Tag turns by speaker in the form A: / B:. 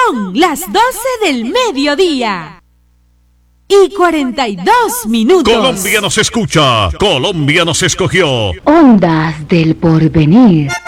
A: Son las 12 del mediodía. Y 42 minutos.
B: Colombia nos escucha. Colombia nos escogió.
C: Ondas del Porvenir.